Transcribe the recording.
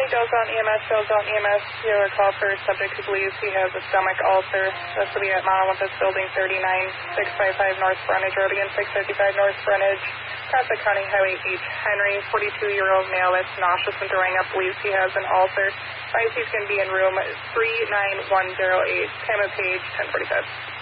Dalzell EMS, you have a call for a subject who believes he has a stomach ulcer. This will be at Mount Olympus Building 39, 655 North Frontage Road, again 655 North Frontage, Classic County Highway H. Henry, 42-year-old male that's nauseous and throwing up, believes he has an ulcer. Advise he's going to be in room 39108, time of page 1045.